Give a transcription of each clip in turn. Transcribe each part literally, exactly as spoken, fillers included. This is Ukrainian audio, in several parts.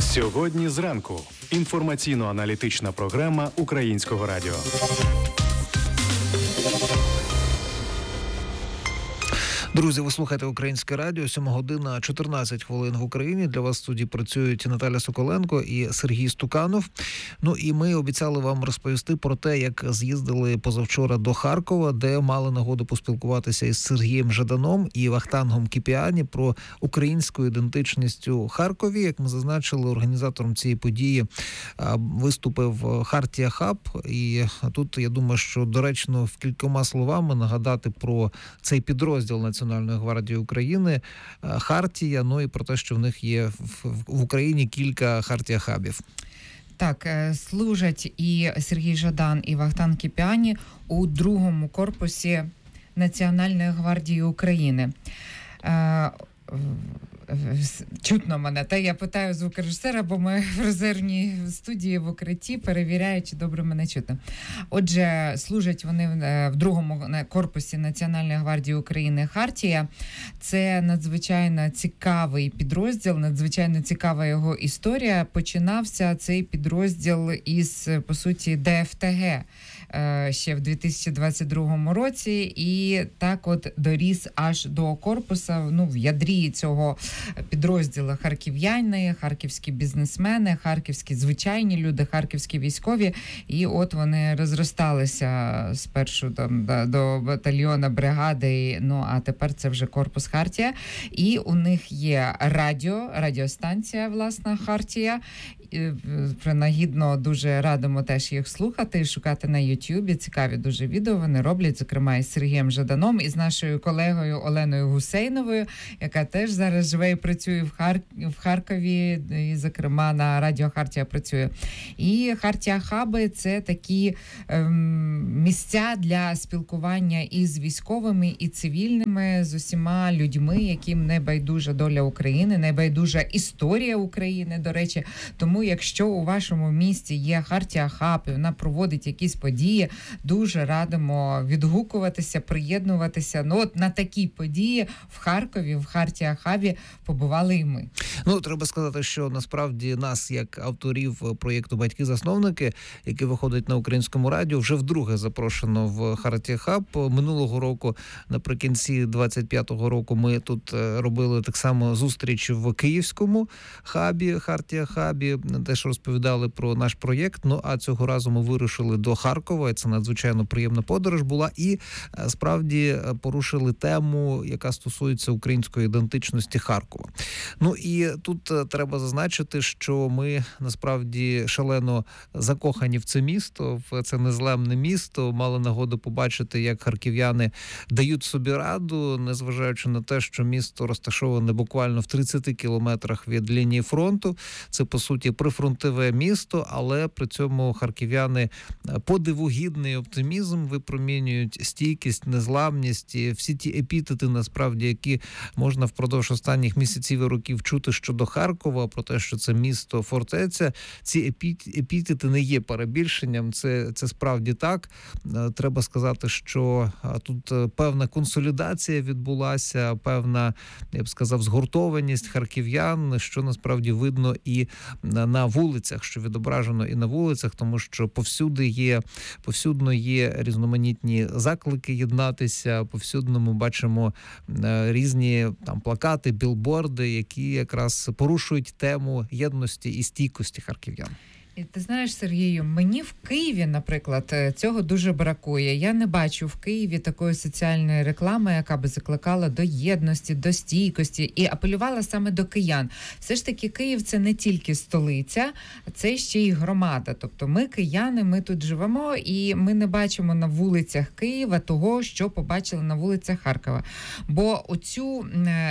Сьогодні зранку. Інформаційно-аналітична програма Українського радіо. Друзі, ви слухаєте Українське радіо, сьома година, чотирнадцять хвилин в Україні. Для вас в студії працюють Наталя Соколенко і Сергій Стуканов. Ну і ми обіцяли вам розповісти про те, як з'їздили позавчора до Харкова, де мали нагоду поспілкуватися із Сергієм Жаданом і Вахтангом Кіпіані про українську ідентичність у Харкові. Як ми зазначили, організатором цієї події виступив Хартія Хаб. І тут, я думаю, що доречно в кількома словами нагадати про цей підрозділ Національної гвардії України, Хартія, ну і про те, що в них є в, в Україні кілька Хартія-хабів. Так, служать і Сергій Жадан, і Вахтанг Кіпіані у другому корпусі Національної гвардії України. Чутно мене, та я питаю звукорежисера, бо ми в резервній студії в укритті, перевіряю, чи добре мене чутно. Отже, служать вони в другому корпусі Національної гвардії України Хартія. Це надзвичайно цікавий підрозділ, надзвичайно цікава його історія. Починався цей підрозділ із, по суті, Де Еф Те Ге ще в дві тисячі двадцять другому році, і так от доріс аж до корпуса, ну, в ядрі цього підрозділу харків'яни, харківські бізнесмени, харківські звичайні люди, харківські військові, і от вони розросталися спершу там, до, до батальйона, бригади, ну, а тепер це вже корпус Хартія, і у них є радіо, радіостанція, власна, Хартія. Принагідно дуже радимо теж їх слухати і шукати на Ютубі. Цікаві дуже відео вони роблять, зокрема із Сергієм Жаданом, і з нашою колегою Оленою Гусейновою, яка теж зараз живе і працює в, Хар... в Харкові, і, зокрема, на радіо Хартія працює. І Хартія-хаби – це такі ем, місця для спілкування із військовими, і цивільними, з усіма людьми, яким не байдужа доля України, не байдужа історія України, до речі. Тому якщо у вашому місті є Хартія-хаб, і вона проводить якісь події, дуже радимо відгукуватися, приєднуватися. Ну от на такі події в Харкові, в Хартія-хабі побували і ми. Ну, треба сказати, що насправді нас, як авторів проєкту «Батьки-засновники», який виходить на Українському радіо, вже вдруге запрошено в Хартія-хаб. Минулого року, наприкінці двадцять п'ятого року, ми тут робили так само зустріч в Київському хабі, Хартія-хабі, теж розповідали про наш проєкт. Ну, а цього разу ми вирушили до Харкова, і це надзвичайно приємна подорож була, і справді порушили тему, яка стосується української ідентичності Харкова. Ну, і тут треба зазначити, що ми насправді шалено закохані в це місто, в це незламне місто, мали нагоду побачити, як харків'яни дають собі раду, незважаючи на те, що місто розташоване буквально в тридцяти кілометрах від лінії фронту. Це, по суті, прифронтове місто, але при цьому харків'яни подивогідний оптимізм випромінюють, стійкість, незламність, і всі ті епітети, насправді, які можна впродовж останніх місяців і років чути щодо Харкова, про те, що це місто-фортеця. Ці епітети не є перебільшенням, це, це справді так. Треба сказати, що тут певна консолідація відбулася, певна, я б сказав, згуртованість харків'ян, що насправді видно і на вулицях, що відображено і на вулицях, тому що повсюди є, повсюдно є різноманітні заклики єднатися, повсюдно ми бачимо різні там плакати, білборди, які якраз порушують тему єдності і стійкості харків'ян. І ти знаєш, Сергію, мені в Києві, наприклад, цього дуже бракує. Я не бачу в Києві такої соціальної реклами, яка би закликала до єдності, до стійкості і апелювала саме до киян. Все ж таки, Київ – це не тільки столиця, це ще й громада. Тобто ми, кияни, ми тут живемо, і ми не бачимо на вулицях Києва того, що побачили на вулицях Харкова. Бо оцю,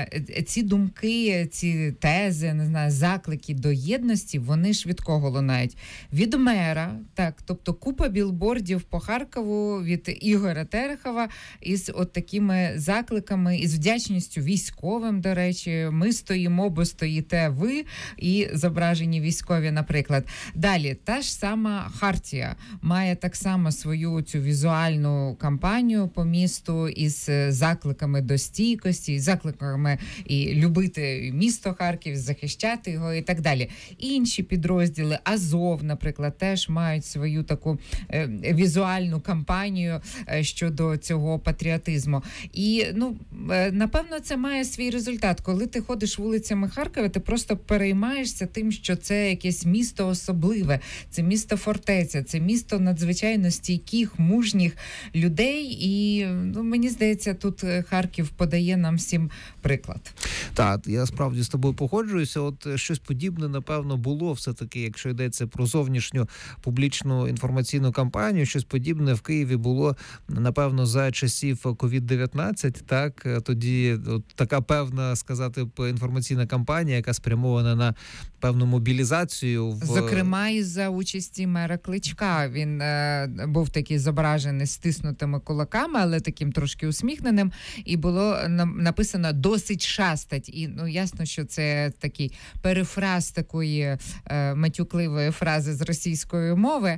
ці думки, ці тези, не знаю, заклики до єдності, вони швидко лунають. від мера, так, тобто купа білбордів по Харкову від Ігоря Терехова із от такими закликами, із вдячністю військовим, до речі, ми стоїмо, бо стоїте ви, і зображені військові, наприклад. Далі, та ж сама Хартія має так само свою цю візуальну кампанію по місту із закликами до стійкості, із закликами і любити місто Харків, захищати його і так далі. Інші підрозділи, Азов, наприклад, теж мають свою таку е, візуальну кампанію е, щодо цього патріотизму. І, ну, е, напевно, це має свій результат. Коли ти ходиш вулицями Харкова, ти просто переймаєшся тим, що це якесь місто особливе, це місто-фортеця, це місто надзвичайно стійких, мужніх людей. І, ну, мені здається, тут Харків подає нам всім приклад. Так, я справді з тобою погоджуюся. От щось подібне, напевно, було все-таки, якщо йдеться про зовнішню публічну інформаційну кампанію, щось подібне в Києві було, напевно, за часів ковід дев'ятнадцять, так, тоді от така певна, сказати, інформаційна кампанія, яка спрямована на певну мобілізацію. В... Зокрема, і за участі мера Кличка. Він е, був такий зображений стиснутими кулаками, але таким трошки усміхненим, і було на, написано «досить шастать». І, ну, ясно, що це такий перефраз такої е, матюкливої фрази з російської мови,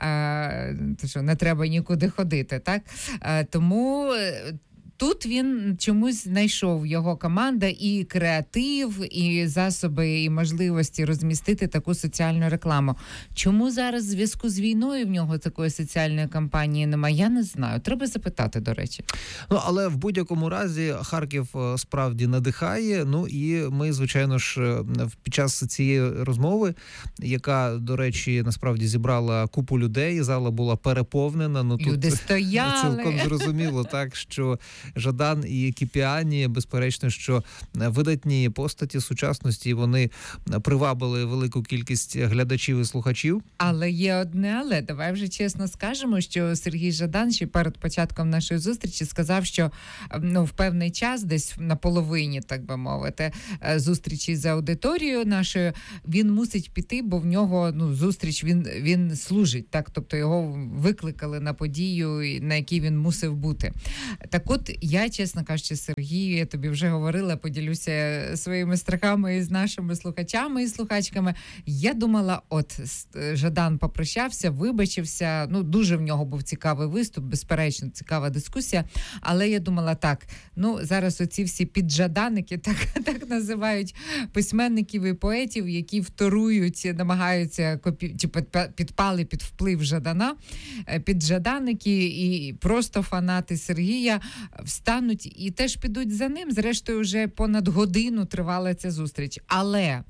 е, то що не треба нікуди ходити, так? Е, тому... Тут він чомусь знайшов, його команда, і креатив, і засоби, і можливості розмістити таку соціальну рекламу. Чому зараз в зв'язку з війною в нього такої соціальної кампанії немає, я не знаю. Треба запитати, до речі. Ну, але в будь-якому разі Харків справді надихає. Ну, і ми, звичайно ж, під час цієї розмови, яка, до речі, насправді зібрала купу людей, зала була переповнена. Ну, тут люди стояли. Цілком зрозуміло, так, що Жадан і Кіпіані, безперечно, що видатні постаті сучасності, вони привабили велику кількість глядачів і слухачів. Але є одне але. Давай вже чесно скажемо, що Сергій Жадан ще перед початком нашої зустрічі сказав, що, ну, в певний час, десь на половині, так би мовити, зустрічі з аудиторією нашою, він мусить піти, бо в нього, ну, зустріч, він, він служить, так, тобто його викликали на подію, на якій він мусив бути. Так от, я, чесно кажучи, Сергію, я тобі вже говорила, поділюся своїми страхами із нашими слухачами і слухачками. Я думала, от, Жадан попрощався, вибачився, ну, дуже в нього був цікавий виступ, безперечно, цікава дискусія, але я думала так, ну, зараз оці всі піджаданики, так, так називають письменників і поетів, які вторують, намагаються копі... чи підпали під вплив Жадана, піджаданики і просто фанати Сергія встануть і теж підуть за ним. Зрештою, вже понад годину тривала ця зустріч. Але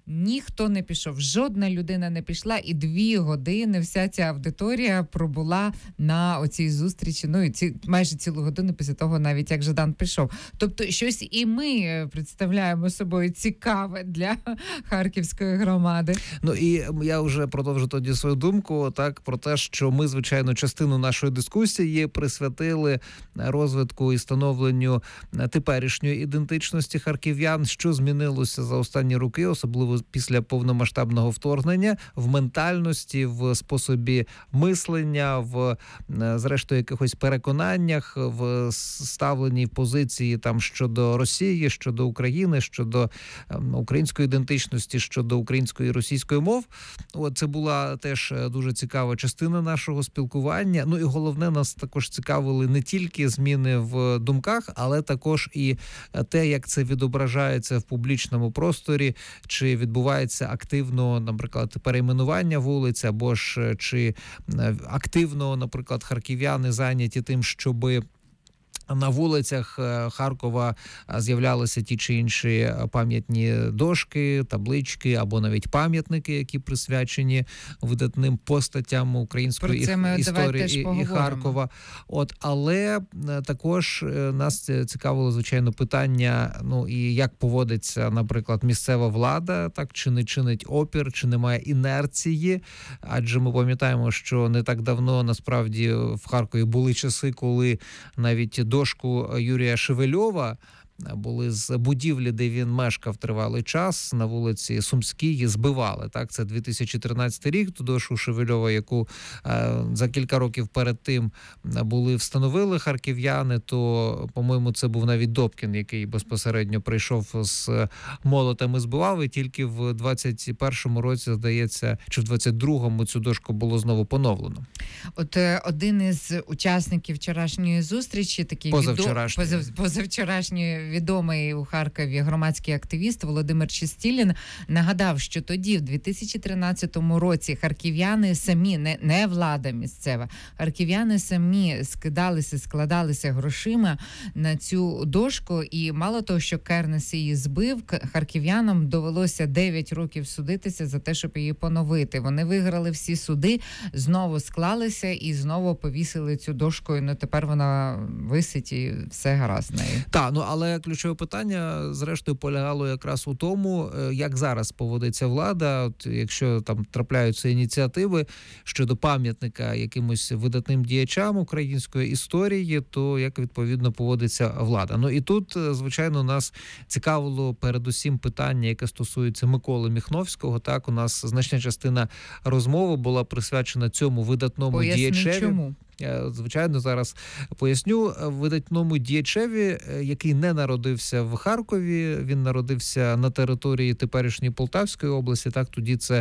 ніхто не пішов, жодна людина не пішла, і дві години вся ця аудиторія пробула на оцій зустрічі, ну і ці, майже цілу годину після того, навіть як Жадан пішов. Тобто щось і ми представляємо собою цікаве для харківської громади. Ну і я вже продовжу тоді свою думку, так, про те, що ми, звичайно, частину нашої дискусії присвятили розвитку і становленню теперішньої ідентичності харків'ян, що змінилося за останні роки, особливо після повномасштабного вторгнення, в ментальності, в способі мислення, в, зрештою, якихось переконаннях, в ставленні в позиції там щодо Росії, щодо України, щодо української ідентичності, щодо української і російської мов. От це була теж дуже цікава частина нашого спілкування. Ну і головне, нас також цікавили не тільки зміни в думках, але також і те, як це відображається в публічному просторі, чи відбувається активно, наприклад, перейменування вулиць, або ж чи активно, наприклад, харків'яни зайняті тим, щоби на вулицях Харкова з'являлися ті чи інші пам'ятні дошки, таблички або навіть пам'ятники, які присвячені видатним постатям української історії і, і Харкова. От, але також нас цікавило, звичайно, питання, ну і як поводиться, наприклад, місцева влада, так, чи не чинить опір, чи немає інерції, адже ми пам'ятаємо, що не так давно насправді в Харкові були часи, коли навіть дошку Юрія Шевельова були з будівлі, де він мешкав тривалий час, на вулиці Сумській, збивали. Так, це дві тисячі тринадцятий рік, ту дошку Шевельова, яку за кілька років перед тим були встановили харків'яни, то, по-моєму, це був навіть Добкін, який безпосередньо прийшов з молотом і збивав, і тільки в двадцять першому році, здається, чи в двадцять другому цю дошку було знову поновлено. От е, один із учасників вчорашньої зустрічі, такий позавчорашньої. Відом, позав, позавчорашньої відомий у Харкові громадський активіст Володимир Чистілін нагадав, що тоді, в дві тисячі тринадцятому році, харків'яни самі, не, не влада місцева, харків'яни самі скидалися, складалися грошима на цю дошку, і мало того, що Кернес її збив, харків'янам довелося дев'ять років судитися за те, щоб її поновити. Вони виграли всі суди, знову склалися і знову повісили цю дошку, і ну, тепер вона висить і все гаразд з нею. Так, ну але ключове питання, зрештою, полягало якраз у тому, як зараз поводиться влада, от, якщо там трапляються ініціативи щодо пам'ятника якимось видатним діячам української історії, то як відповідно поводиться влада. Ну і тут, звичайно, нас цікавило передусім питання, яке стосується Миколи Міхновського. Так, у нас значна частина розмови була присвячена цьому видатному Поясни, діячеві. чому? Звичайно, зараз поясню. Видатному діячеві, який не народився в Харкові, він народився на території теперішньої Полтавської області, так, тоді це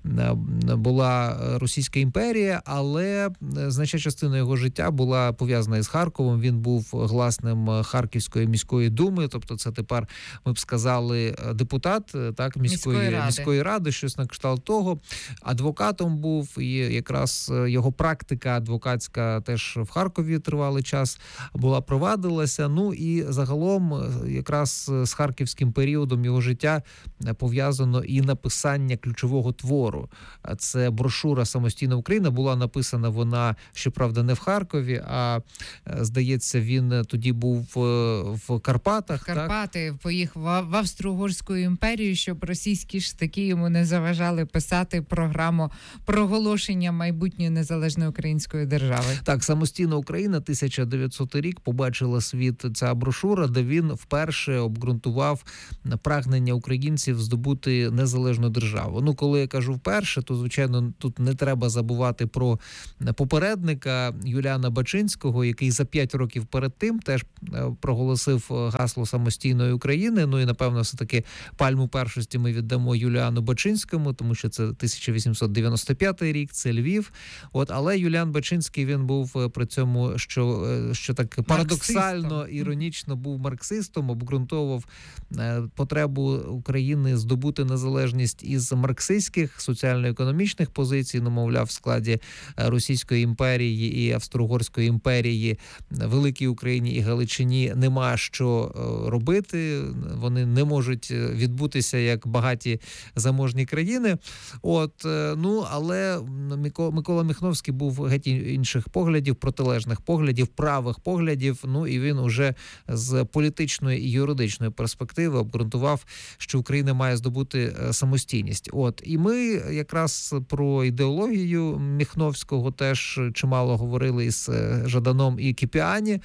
була Російська імперія, але значна частина його життя була пов'язана із Харковом, він був гласним Харківської міської думи, тобто це тепер, ми б сказали, депутат, так, міської, міської, ради. міської ради, щось на кшталт того, адвокатом був, і якраз його практика адвокатська теж в Харкові тривалий час була, провадилася. Ну і загалом якраз з харківським періодом його життя пов'язано і написання ключового твору. Це брошура «Самостійна Україна». Була написана вона, щоправда, не в Харкові, а, здається, він тоді був в Карпатах. В Карпати так? поїхав в Австро-Угорську імперію, щоб російські штики йому не заважали писати програму проголошення майбутньої незалежної української держави. Так, «Самостійна Україна», тисяча дев'ятсотий рік, побачила світ ця брошура, де він вперше обґрунтував прагнення українців здобути незалежну державу. Ну, коли я кажу вперше, то, звичайно, тут не треба забувати про попередника Юліана Бачинського, який за п'ять років перед тим теж проголосив гасло самостійної України. Ну і, напевно, все-таки пальму першості ми віддамо Юліану Бачинському, тому що це тисяча вісімсот дев'яносто п'ятий рік, це Львів. От, але Юліан Бачинський, він був при цьому, що, що так парадоксально, марксистом. Іронічно був марксистом, обґрунтовував потребу України здобути незалежність із марксистських соціально-економічних позицій, ну, мовляв, в складі Російської імперії і Австро-Угорської імперії Великій Україні і Галичині нема що робити, вони не можуть відбутися як багаті заможні країни. От, ну, але Микола Міхновський був геть інших поглядів, протилежних поглядів, правих поглядів, ну і він уже з політичної і юридичної перспективи обґрунтував, що Україна має здобути самостійність. От, і ми якраз про ідеологію Міхновського теж чимало говорили із Жаданом і Кіпіані.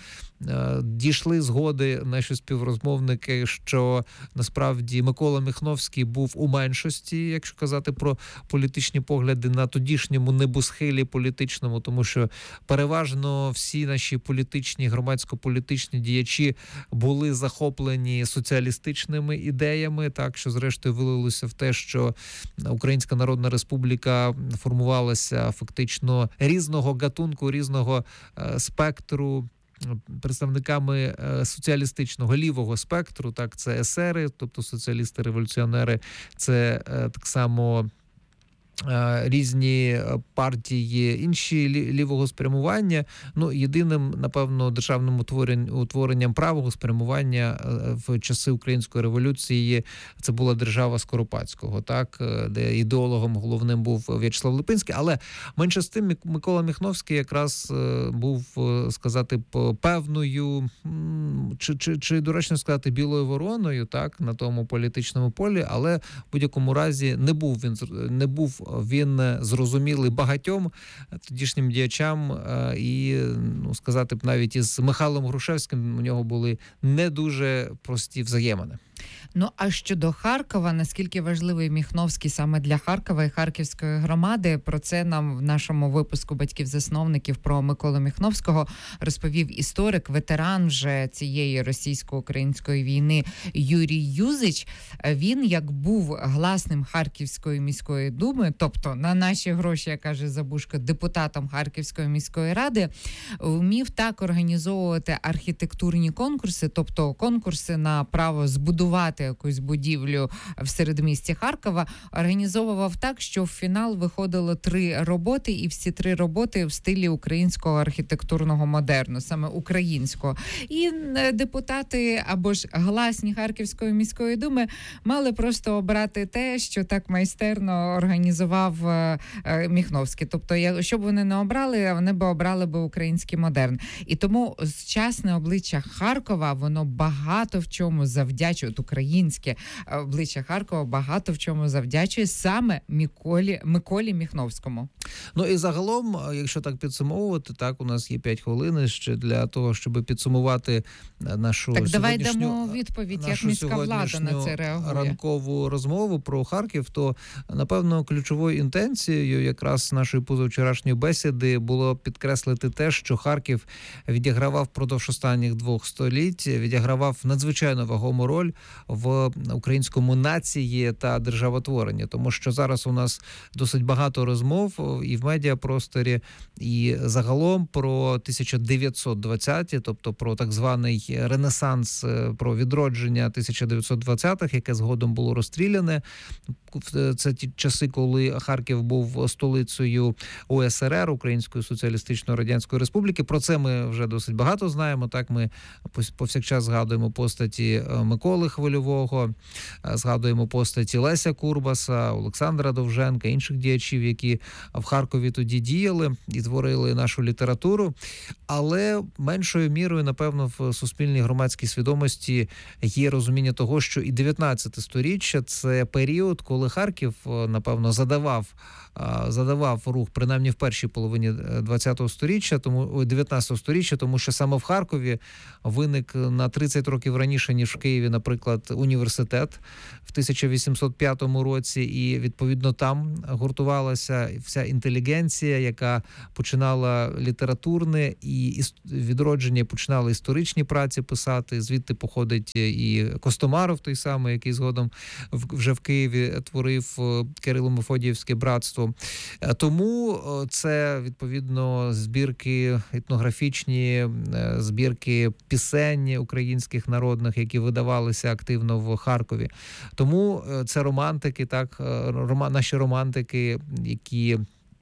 Дійшли згоди наші співрозмовники, що насправді Микола Міхновський був у меншості, якщо казати про політичні погляди, на тодішньому небосхилі політичному, тому що переважно всі наші політичні, громадсько-політичні діячі були захоплені соціалістичними ідеями, так, що зрештою вилилося в те, що Українська Народна Республіка формувалася фактично різного гатунку, різного спектру, представниками соціалістичного лівого спектру, так, це есери, тобто соціалісти-революціонери, це так само різні партії, інші лівого спрямування. Ну, єдиним, напевно, державним утворенням правого спрямування в часи Української революції це була держава Скоропадського, так, де ідеологом головним був В'ячеслав Липинський. Але менше з тим Микола Міхновський якраз був, сказати, певною, чи, чи, чи доречно сказати, білою вороною, так, на тому політичному полі, але в будь-якому разі не був він не був він зрозумілий багатьом тодішнім діячам, і, ну, сказати б, навіть із Михайлом Грушевським у нього були не дуже прості взаємини. Ну, а щодо Харкова, наскільки важливий Міхновський саме для Харкова і Харківської громади, про це нам в нашому випуску батьків-засновників про Миколу Міхновського розповів історик, ветеран вже цієї російсько-української війни Юрій Юзич. Він, як був гласним Харківської міської думи, тобто на наші гроші, як каже Забушко, депутатом Харківської міської ради, вмів так організовувати архітектурні конкурси, тобто конкурси на право збудувати якусь будівлю в середмісті Харкова, організовував так, що в фінал виходило три роботи, і всі три роботи в стилі українського архітектурного модерну, саме українського. І депутати або ж гласні Харківської міської думи мали просто обрати те, що так майстерно організував Міхновський. Тобто, якщо б вони не обрали, вони б обрали б український модерн. І тому сучасне обличчя Харкова, воно багато в чому завдячує, українське обличчя Харкова багато в чому завдячує саме Миколі, Миколі Міхновському. Ну і загалом, якщо так підсумовувати, так, у нас є п'ять хвилин ще для того, щоб підсумувати нашу так, давай сьогоднішню, дамо відповідь, як міська влада на це реагує. Ранкову розмову про Харків, то, напевно, ключовою інтенцією якраз нашої позавчорашньої бесіди було підкреслити те, що Харків відігравав впродовж останніх двох століть, відігравав надзвичайно вагому роль в українському нації та державотворенні, тому що зараз у нас досить багато розмов і в медіапросторі, і загалом про тисяча дев'ятсот двадцяті, тобто про так званий ренесанс, про відродження тисяча дев'ятсот двадцятих, яке згодом було розстріляне. Це ті часи, коли Харків був столицею У С Р Р, Української Соціалістичної Радянської Республіки. Про це ми вже досить багато знаємо. Так, ми повсякчас згадуємо постаті Миколи Хвильового, згадуємо постаті Леся Курбаса, Олександра Довженка, інших діячів, які в Харкові тоді діяли і творили нашу літературу. Але меншою мірою, напевно, в суспільній громадській свідомості є розуміння того, що і дев'ятнадцяте сторіччя – це період, коли Харків, напевно, задавав задавав рух, принаймні в першій половині двадцятого сторіччя, тому дев'ятнадцятого сторіччя, тому що саме в Харкові виник на тридцять років раніше, ніж в Києві, наприклад, університет в тисяча вісімсот п'ятому році, і відповідно там гуртувалася вся інтелігенція, яка починала літературне і відродження, починала історичні праці писати. Звідти походить і Костомаров той самий, який згодом вже в Києві творив Кирило-Мефодіївське братство. Тому це, відповідно, збірки етнографічні, збірки пісень українських народних, які видавалися активно в Харкові. Тому це романтики, так, рома, наші романтики, які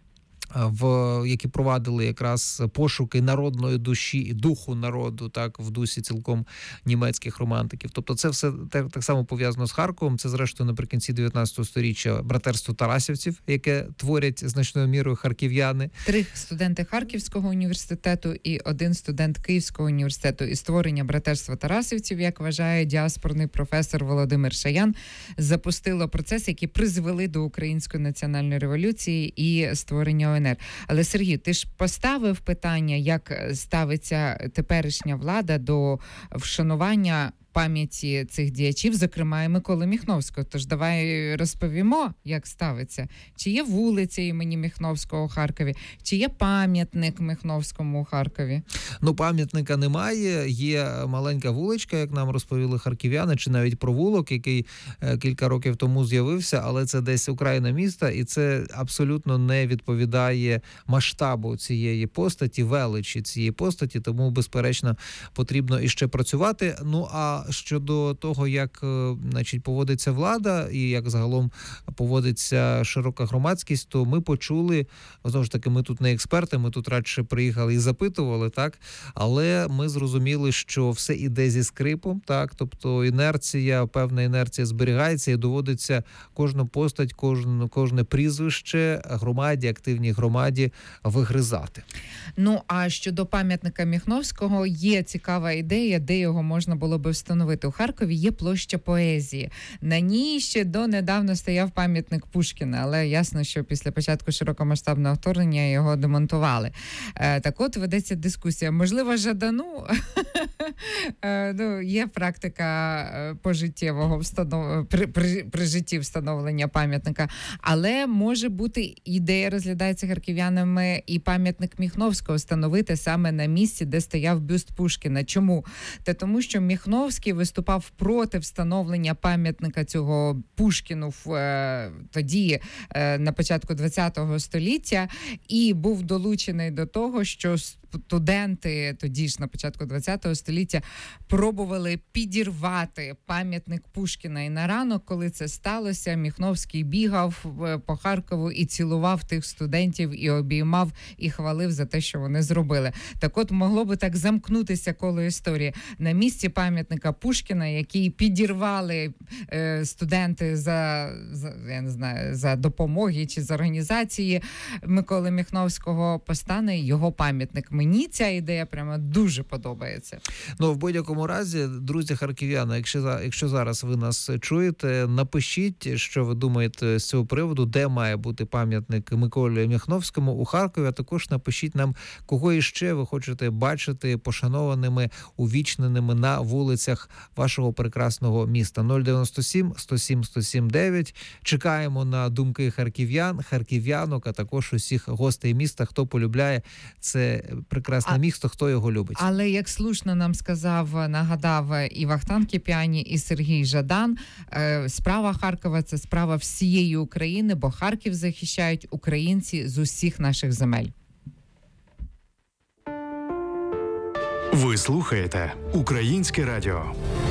в які провадили якраз пошуки народної душі і духу народу, так, в дусі цілком німецьких романтиків. Тобто це все так, так само пов'язано з Харковом. Це, зрештою, наприкінці дев'ятнадцятого сторіччя братерство тарасівців, яке творять значною мірою харків'яни. Три студенти Харківського університету і один студент Київського університету. І створення братерства тарасівців, як вважає діаспорний професор Володимир Шаян, запустило процес, який призвели до Української національної революції і створення О Н Р. Але, Сергій, ти ж поставив питання, як ставиться теперішня влада до вшанування пам'яті цих діячів, зокрема і Миколи Міхновського. Тож давай розповімо, як ставиться. Чи є вулиця імені Міхновського у Харкові? Чи є пам'ятник Міхновському у Харкові? Ну, пам'ятника немає. Є маленька вуличка, як нам розповіли харків'яни, чи навіть провулок, який кілька років тому з'явився, але це десь окраїна міста, і це абсолютно не відповідає масштабу цієї постаті, величі цієї постаті, тому, безперечно, потрібно іще працювати. Ну, а щодо того, як, значить, поводиться влада і як загалом поводиться широка громадськість, то ми почули, знову ж таки, ми тут не експерти, ми тут радше приїхали і запитували, так, але ми зрозуміли, що все іде зі скрипом, так, тобто інерція, певна інерція зберігається і доводиться кожну постать, кожне, кожне прізвище громаді, активній громаді вигризати. Ну, а щодо пам'ятника Міхновського, є цікава ідея, де його можна було би встановити. встановити у Харкові, є площа поезії. На ній ще донедавна стояв пам'ятник Пушкіна, але ясно, що після початку широкомасштабного вторгнення його демонтували. Так от, ведеться дискусія. Можливо, Жадану ну, є практика пожиттєвого встанов... при, при, при житті встановлення пам'ятника, але може бути, ідея розглядається харків'янами, і пам'ятник Міхновського встановити саме на місці, де стояв бюст Пушкіна. Чому? Та тому, що Міхновський виступав проти встановлення пам'ятника цього Пушкіну в, е, тоді, е, на початку ХХ століття, і був долучений до того, що студенти тоді ж на початку ХХ століття пробували підірвати пам'ятник Пушкіна. І на ранок, коли це сталося, Міхновський бігав по Харкову і цілував тих студентів, і обіймав, і хвалив за те, що вони зробили. Так от, могло би так замкнутися коло історії. На місці пам'ятника Пушкіна, який підірвали е, студенти за, за, я не знаю, за допомоги чи за організації Миколи Міхновського, постане його пам'ятник. Мені ця ідея прямо дуже подобається. Ну, в будь-якому разі, друзі харків'яни, якщо, якщо зараз ви нас чуєте, напишіть, що ви думаєте з цього приводу, де має бути пам'ятник Миколі Міхновському у Харкові, а також напишіть нам, кого іще ви хочете бачити пошанованими, увічненими на вулицях вашого прекрасного міста. нуль дев'яносто сім сто сім сто сім дев'ять. Чекаємо на думки харків'ян, харків'янок, а також усіх гостей міста, хто полюбляє це прекрасне а, місто, хто його любить. Але, як слушно нам сказав, нагадав і Вахтанг Кіпіані, і Сергій Жадан, справа Харкова – це справа всієї України, бо Харків захищають українці з усіх наших земель. Ви слухаєте Українське радіо.